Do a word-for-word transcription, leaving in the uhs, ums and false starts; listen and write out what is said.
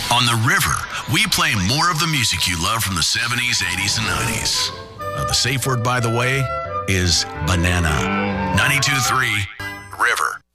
On The River, we play more of the music you love from the seventies, eighties, and nineties. Uh, the safe word, by the way, is banana. ninety-two point three River.